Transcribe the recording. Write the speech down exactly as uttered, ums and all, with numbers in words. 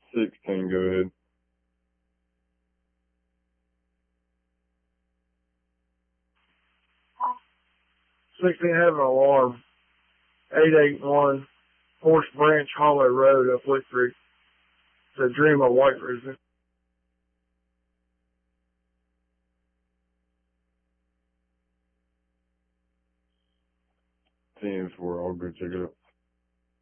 Sixteen, go ahead. Sixteen have an alarm. Eight eight one Horse Branch Hollow Road, up Victory. It's a Dream of White Risen. Ten four, I'll go check it out.